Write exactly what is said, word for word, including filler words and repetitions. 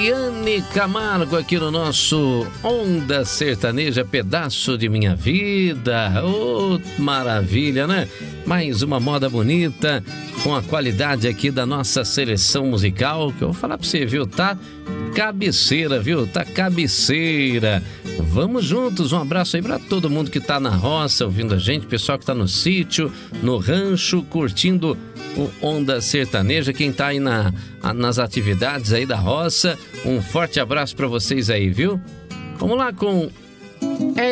Eliane Camargo aqui no nosso Onda Sertaneja, pedaço de minha vida. Oh, maravilha, né? Mais uma moda bonita, com a qualidade aqui da nossa seleção musical, que eu vou falar pra você, viu? Tá cabeceira, viu? Tá cabeceira. Vamos juntos, um abraço aí pra todo mundo que tá na roça ouvindo a gente, pessoal que tá no sítio, no rancho, curtindo o Onda Sertaneja, quem tá aí na, nas atividades aí da roça, um forte abraço pra vocês aí, viu? Vamos lá com